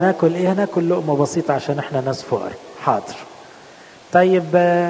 ناكل ايه؟ هناكل لقمة بسيطة عشان احنا ناس فقراء. حاضر. طيب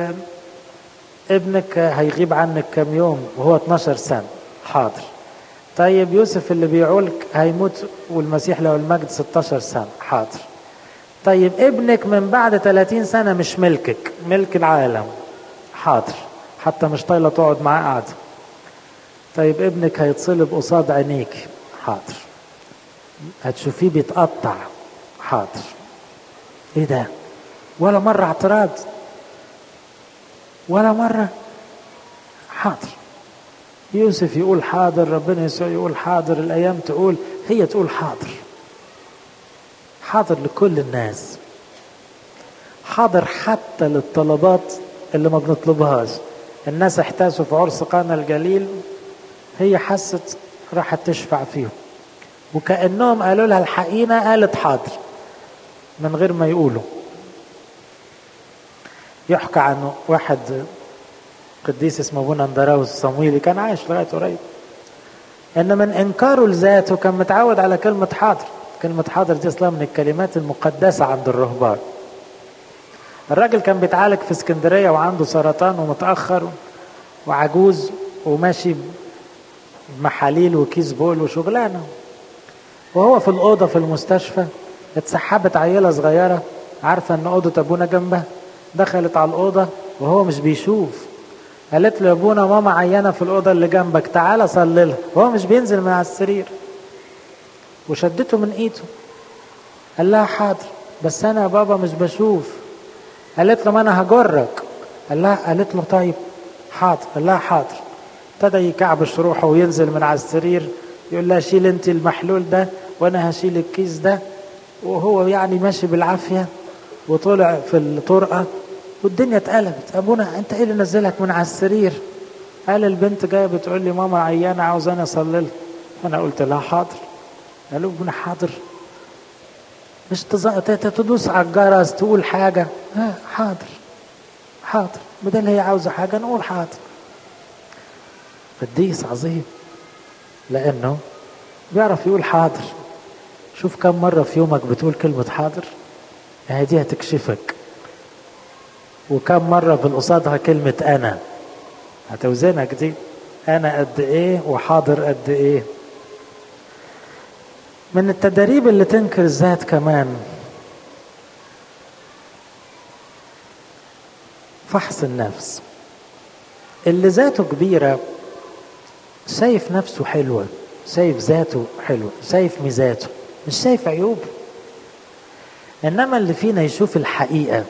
ابنك هيغيب عنك كم يوم وهو 12 سنة. حاضر. طيب يوسف اللي بيعولك هيموت والمسيح له المجد 16 سنة. حاضر. طيب ابنك من بعد 30 سنة مش ملكك، ملك العالم. حاضر. حتى مش طايلة تقعد معاه قاعدة. طيب ابنك هيتصلب قصاد عينيك. حاضر. هتشوفيه بيتقطع. حاضر. ايه ده؟ ولا مرة اعتراض؟ ولا مرة؟ حاضر. يوسف يقول حاضر، ربنا يسوع يقول حاضر، الأيام تقول، هي تقول حاضر. حاضر لكل الناس. حاضر حتى للطلبات اللي ما بنطلبهاش. الناس احتاسوا في عرس قانا الجليل، هي حست راحت تشفع فيهم، وكأنهم قالوا لها الحقيقة، قالت حاضر من غير ما يقولوا. يحكى عنه واحد قديس اسمه ابونا اندراوس الصمويلي، كان عايش لغايه قريب، ان من انكاره لذاته كان متعود على كلمه حاضر. كلمه حاضر دي اصلا من الكلمات المقدسه عند الرهبان. الراجل كان بيتعالج في اسكندريه وعنده سرطان ومتاخر وعجوز وماشي بمحاليل وكيس بول وشغلانه، وهو في الاوضه في المستشفى اتسحبت عيله صغيره عارفه ان اوضه ابونا جنبها، دخلت على الاوضه وهو مش بيشوف، قالت له يا ابونا ماما عيانه في الاوضه اللي جنبك، تعالى صلي لها. وهو مش بينزل من على السرير، وشدته من ايده. قال لها حاضر، بس انا يا بابا مش بشوف. قالت له ما انا هجرك. قالت له طيب حاضر. قال لها حاضر. ابتدى يكعبش روحه وينزل من على السرير، يقول لها شيل انت المحلول ده وانا هشيل الكيس ده، وهو يعني ماشي بالعافيه، وطلع في الطرقه والدنيا اتقلبت. ابونا انت ايه اللي نزلك من على السرير؟ قال البنت جايه بتقول لي ماما عيانه عاوزاني اصلي لها. انا قلت لها حاضر. قالوا ابونا حاضر؟ مش تدوس على الجرس تقول حاجه؟ ها حاضر. حاضر، بدل هي عاوزه حاجه نقول حاضر. قديس عظيم لانه بيعرف يقول حاضر. شوف كم مره في يومك بتقول كلمه حاضر، هي دي هتكشفك. وكم مرة بالقصادها كلمة أنا، هتوزنك دي. أنا قد إيه وحاضر قد إيه. من التدريب اللي تنكر الذات كمان فحص النفس. اللي ذاته كبيرة شايف نفسه حلوة، شايف ذاته حلوة، شايف ميزاته، مش شايف عيوبه. إنما اللي فينا يشوف الحقيقة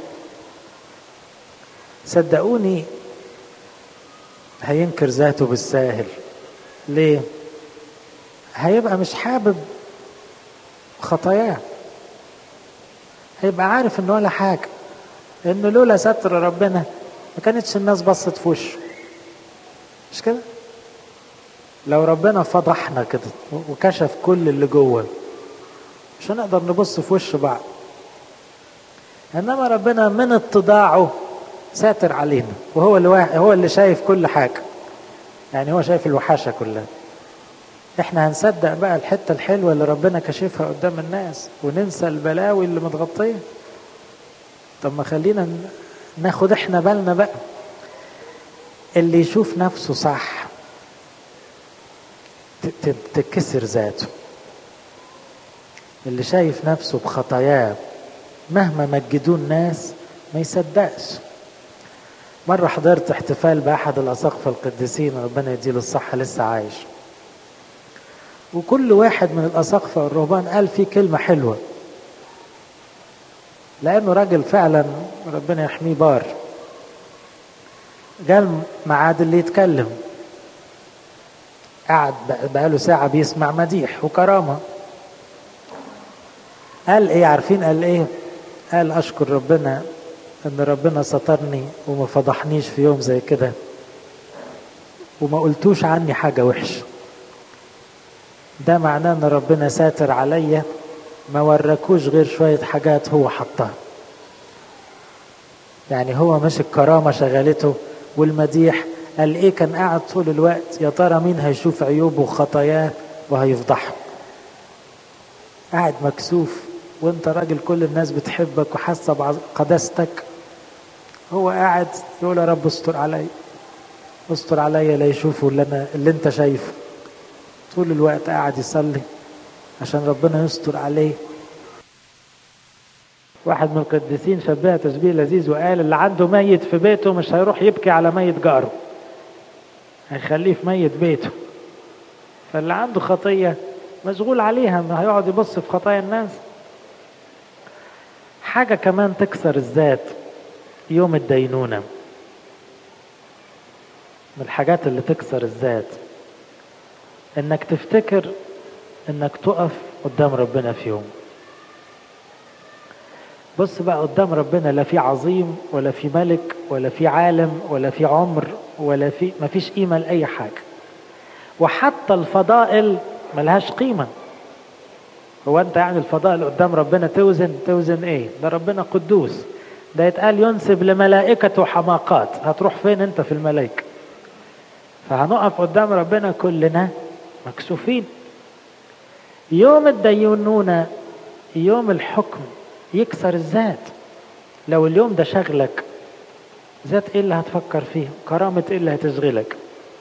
صدقوني هينكر ذاته بالساهل. ليه؟ هيبقى مش حابب خطاياه، هيبقى عارف انه ولا حاجة، انه لولا ستر ربنا ما كانتش الناس بصت في وشه. مش كده؟ لو ربنا فضحنا كده وكشف كل اللي جوه مش هنقدر نبص في وش بعض. انما ربنا من اتضاعه ساتر علينا، وهو هو اللي شايف كل حاجة، يعني هو شايف الوحاشة كلها. احنا هنصدق بقى الحتة الحلوة اللي ربنا كشفها قدام الناس وننسى البلاوي اللي متغطية؟ طب ما خلينا ناخد احنا بالنا بقى. اللي يشوف نفسه صح تكسر ذاته. اللي شايف نفسه بخطاياه مهما مجدوه الناس ما يصدقش. مرة حضرت احتفال بأحد الأساقفة القديسين، ربنا يديله الصحة لسه عايش، وكل واحد من الأساقفة والرهبان قال فيه كلمة حلوة، لأنه راجل فعلا ربنا يحميه بار. قال معاد اللي يتكلم، قعد بقاله ساعة بيسمع مديح وكرامة. قال ايه؟ عارفين قال ايه؟ قال أشكر ربنا ان ربنا سترني وما فضحنيش في يوم زي كده، وما قلتوش عني حاجة وحشة. ده معناه ان ربنا ساتر عليا، ما وركوش غير شوية حاجات هو حطها. يعني هو مش الكرامة شغلته والمديح. قال ايه؟ كان قاعد طول الوقت يا ترى مين هيشوف عيوبه وخطاياه وهيفضحه. قاعد مكسوف وانت راجل كل الناس بتحبك وحاسة بقداستك، هو قاعد يقول يا رب استر عليا استر عليا لا يشوفوا اللي انت شايفه. طول الوقت قاعد يصلي عشان ربنا يستر عليه. واحد من القديسين شبهها تشبيه لذيذ وقال اللي عنده ميت في بيته مش هيروح يبكي على ميت جاره، هيخليه في ميت بيته. فاللي عنده خطية مشغول عليها، ما هيقعد يبص في خطايا الناس. حاجة كمان تكسر الذات، يوم الدينونة. من الحاجات اللي تكسر الذات انك تفتكر انك تقف قدام ربنا في يوم. بص بقى قدام ربنا لا في عظيم ولا في ملك ولا في عالم ولا في عمر ولا في، ما فيش قيمة لأي حاجة. وحتى الفضائل ملهاش قيمة. هو انت يعني الفضائل قدام ربنا توزن ايه؟ ده ربنا قدوس، ده يتقال ينسب لملائكته حماقات. هتروح فين انت في الملائكة؟ فهنقف قدام ربنا كلنا مكسوفين. يوم الدينونة يوم الحكم يكسر الذات. لو اليوم ده شغلك، ذات ايه اللي هتفكر فيه؟ كرامة ايه اللي هتشغلك؟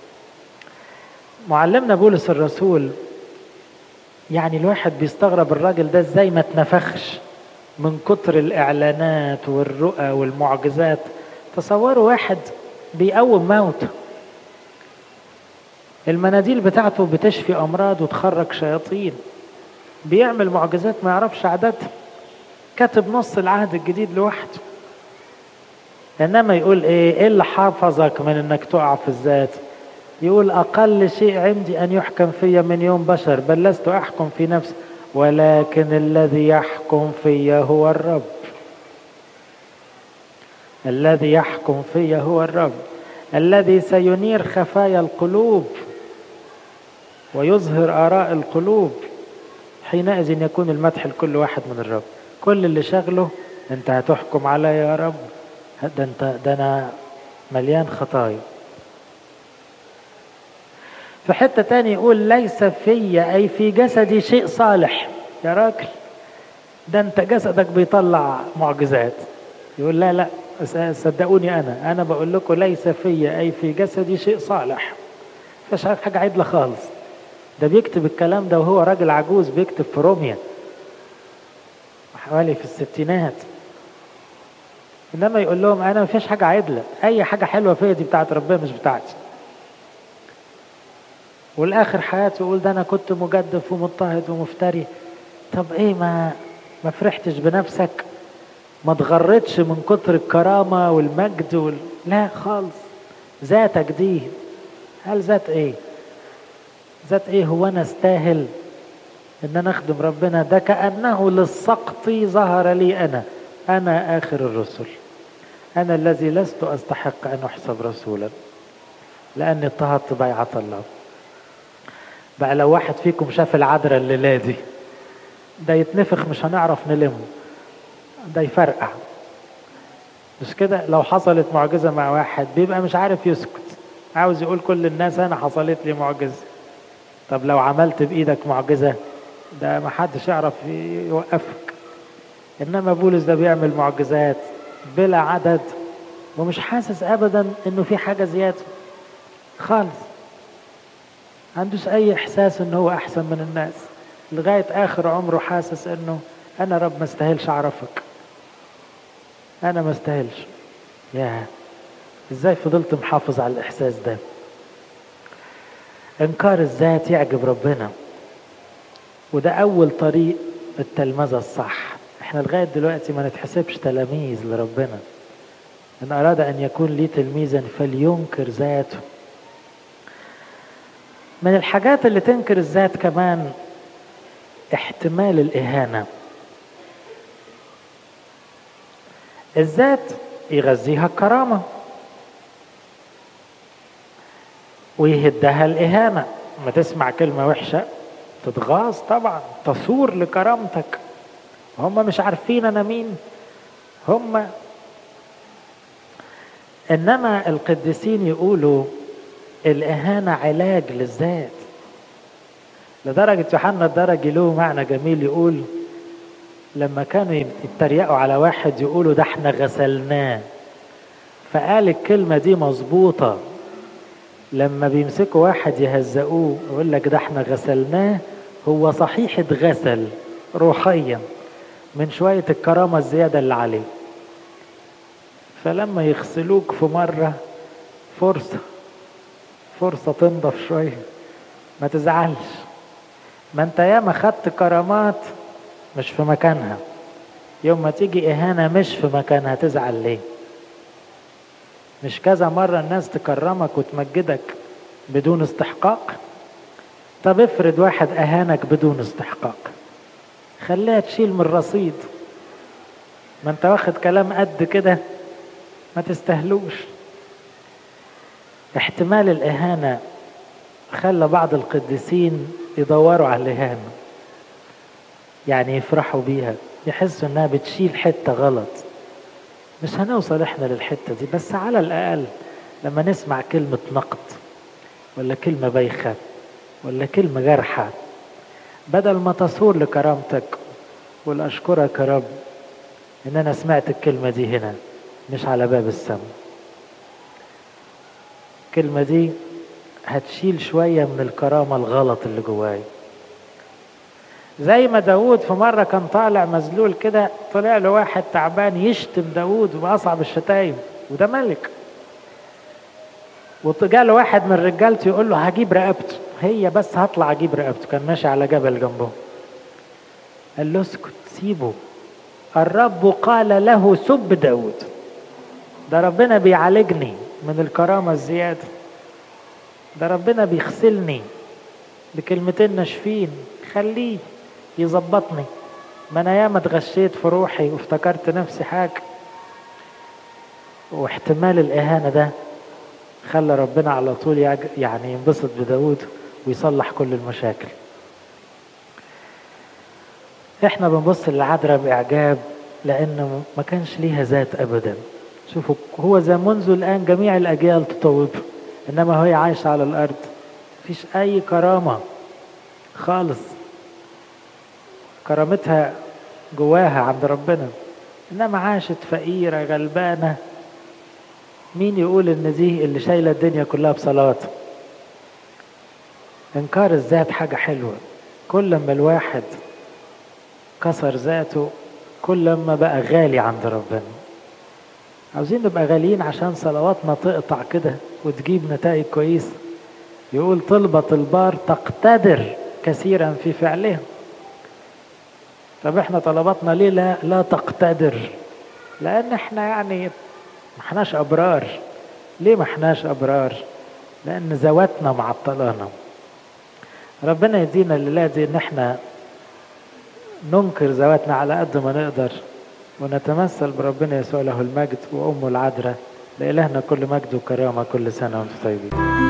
معلمنا بولس الرسول يعني الواحد بيستغرب الراجل ده ازاي ما تنفخش من كتر الاعلانات والرؤى والمعجزات. تصوروا واحد بيقوم موت، المناديل بتاعته بتشفي امراض وتخرج شياطين، بيعمل معجزات ما يعرفش عددها، كاتب نص العهد الجديد لوحده. انما يقول ايه اللي حافظك من انك تقع في الذات؟ يقول اقل شيء عندي ان يحكم في من يوم بشر، بل لست احكم في نفسي ولكن الذي يحكم في هو الرب. الذي يحكم في هو الرب الذي سينير خفايا القلوب ويظهر آراء القلوب. حينئذ يكون المدح لكل واحد من الرب. كل اللي شغله انت هتحكم علي يا رب، ده انا مليان خطايا. في حتة تاني يقول ليس في أي في جسدي شيء صالح. يا راجل ده انت جسدك بيطلع معجزات. يقول لا صدقوني انا بقول لكم ليس في أي في جسدي شيء صالح. مفيش حاجة عدلة خالص. ده بيكتب الكلام ده وهو راجل عجوز، بيكتب في روميا حوالي في الستينات. انما يقول لهم انا مفيش حاجة عدلة، اي حاجة حلوة فيا دي بتاعت ربنا مش بتاعتي. والاخر حياته يقول ده انا كنت مجدف ومضطهد ومفتري. طب ايه ما فرحتش بنفسك؟ ما تغرتش من كتر الكرامة والمجد لا خالص. ذاتك دي، هل ذات ايه؟ ذات ايه؟ هو انا استاهل ان انا اخدم ربنا؟ ده كأنه للسقط ظهر لي انا اخر الرسل، انا الذي لست استحق ان احسب رسولا لاني اضطهدت بيعة الله. بقى لو واحد فيكم شاف العذراء الليلة دي، ده يتنفخ مش هنعرف نلمه، ده يفرقع. مش كده؟ لو حصلت معجزة مع واحد بيبقى مش عارف يسكت، عاوز يقول كل الناس انا حصلت لي معجزة. طب لو عملت بايدك معجزة ده ما حدش يعرف يوقفك. انما بولس ده بيعمل معجزات بلا عدد ومش حاسس ابدا انه في حاجة زيادة خالص. عندوش اي احساس انه هو احسن من الناس. لغاية اخر عمره حاسس انه انا رب ما استاهلش اعرفك، انا ما استاهلش. يا ازاي فضلت محافظ على الاحساس ده؟ انكار الذات يعجب ربنا، وده اول طريق التلمذة الصح. احنا لغاية دلوقتي ما نتحسبش تلاميذ لربنا. ان اراد ان يكون لي تلميذا فلينكر ذاته. من الحاجات اللي تنكر الذات كمان احتمال الاهانة. الذات يغذيها الكرامة ويهدها الإهانة. ما تسمع كلمة وحشة تتغاظ طبعا، تصور لكرامتك. هم مش عارفين أنا مين هم. إنما القديسين يقولوا الإهانة علاج للذات. لدرجة يوحنا الدرجي له معنى جميل، يقول لما كانوا يتريقوا على واحد يقولوا ده احنا غسلناه، فقال الكلمة دي مظبوطة. لما بيمسكوا واحد يهزقوه يقول لك ده احنا غسلناه، هو صحيح اتغسل روحيا من شوية الكرامة الزيادة اللي عليه. فلما يغسلوك في مرة فرصة تنضف شوية، ما تزعلش. ما انت ياما خدت كرامات مش في مكانها، يوم ما تيجي اهانة مش في مكانها تزعل ليه؟ مش كذا مرة الناس تكرمك وتمجدك بدون استحقاق؟ طب افرض واحد اهانك بدون استحقاق، خليها تشيل من الرصيد. ما انت واخد كلام قد كده، ما تستهلوش. احتمال الاهانة خلى بعض القديسين يدوروا على الاهانة، يعني يفرحوا بيها، يحسوا انها بتشيل حتة غلط. مش هنوصل احنا للحتة دي، بس على الاقل لما نسمع كلمة نقد ولا كلمة بايخة ولا كلمة جارحة، بدل ما تصور لكرامتك ولا اشكرك يا رب ان انا سمعت الكلمة دي هنا مش على باب السماء، الكلمة دي هتشيل شوية من الكرامة الغلط اللي جواي. زي ما داود في مرة كان طالع مذلول كده، طلع له واحد تعبان يشتم داود بأصعب الشتايم، وده ملك. وجاء له واحد من رجالته يقول له هجيب رقبته، هي بس هطلع اجيب رقبته، كان ماشي على جبل جنبه. قال له اسكت سيبه، الرب قال له سب داود. ده ربنا بيعالجني من الكرامة الزيادة، ده ربنا بيغسلني بكلمتين ناشفين، خليه يظبطني. ما انا ياما اتغشيت في روحي وافتكرت نفسي حاجة. واحتمال الاهانة ده خلى ربنا على طول يعني ينبسط بداود ويصلح كل المشاكل. احنا بنبص للعذراء باعجاب لانه ما كانش ليها ذات ابدا. شوفوا هو زي منذ الان جميع الاجيال تطوب، انما هي عايشة على الارض مفيش اي كرامة خالص، كرامتها جواها عند ربنا، انما عاشت فقيرة غلبانة. مين يقول ان دي اللي شايلة الدنيا كلها بصلاته؟ انكار الذات حاجة حلوة، كل ما الواحد كسر ذاته كل ما بقى غالي عند ربنا. عاوزين نبقى غاليين عشان صلواتنا تقطع كده وتجيب نتائج كويسة. يقول طلبة البار تقتدر كثيرا في فعلها. طب احنا طلباتنا ليه لا تقتدر؟ لان احنا يعني ما احناش ابرار. ليه ما احناش ابرار؟ لان ذواتنا معطلانا. ربنا يدينا الليلة دي ان احنا ننكر ذواتنا على قد ما نقدر، ونتمثل بربنا يسوع له المجد وامه العذراء. لإلهنا كل مجد وكرامة كل سنة وانتم طيبين.